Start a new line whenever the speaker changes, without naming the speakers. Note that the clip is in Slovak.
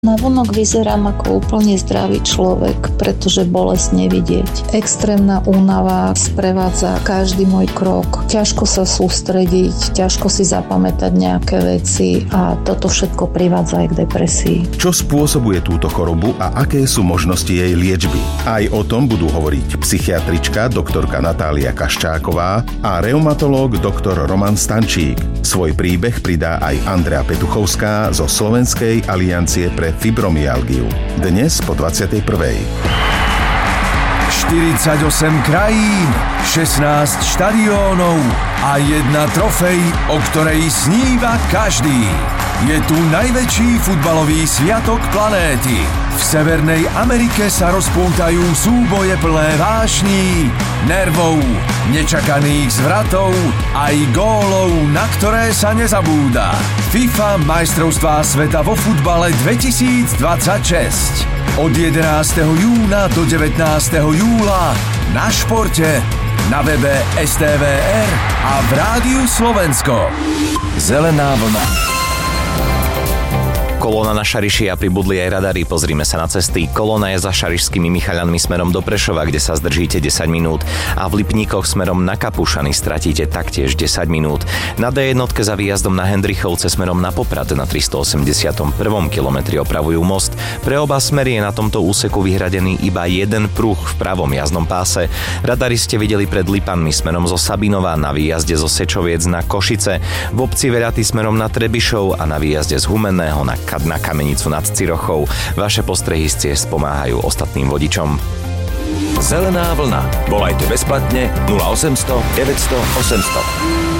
Navonok vyzerám ako úplne zdravý človek, pretože bolesť nevidieť. Extrémna únava sprevádza každý môj krok. Ťažko sa sústrediť, ťažko si zapamätať nejaké veci a toto všetko privádza aj k depresii.
Čo spôsobuje túto chorobu a aké sú možnosti jej liečby? Aj o tom budú hovoriť psychiatrička doktorka Natália Kaščáková a reumatológ doktor Roman Stančík. Svoj príbeh pridá aj Andrea Petuchovská zo Slovenskej aliancie pre fibromyalgiu. Dnes po 21.
48 krajín, 16 štadiónov a jedna trofej, o ktorej sníva každý. Je tu najväčší futbalový sviatok planéty. V Severnej Amerike sa rozpútajú súboje plné vášní, nervov, nečakaných zvratov aj gólov, na ktoré sa nezabúda. FIFA majstrovstvá sveta vo futbale 2026. Od 11. júna do 19. júla na Športe, na webe STVR a v Rádiu Slovensko. Zelená vlna.
Kolóna na Šariši a pribudli aj radary. Pozrime sa na cesty. Kolóna je za Šarišskými Michaľanmi smerom do Prešova, kde sa zdržíte 10 minút a v Lipníkoch smerom na Kapušany stratíte taktiež 10 minút. Na D1 za výjazdom na Hendrichovce smerom na Poprad na 381. kilometri opravujú most. Pre oba smery je na tomto úseku vyhradený iba jeden pruh v pravom jazdnom páse. Radary ste videli pred Lipanmi smerom zo Sabinova, na výjazde zo Sečoviec na Košice, v obci Veraty smerom na Trebišov a na výjazde z Humenného na Kamenicu nad Cirochou. Vaše postrehy z ciest pomáhajú ostatným vodičom.
Zelená vlna. Volajte bezplatne 0800 900 800.